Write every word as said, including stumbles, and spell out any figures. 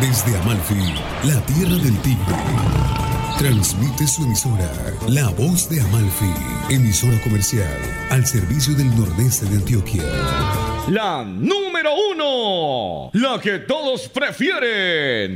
Desde Amalfi, la tierra del tigre, transmite su emisora, La Voz de Amalfi, emisora comercial al servicio del nordeste de Antioquia. La número uno, la que todos prefieren.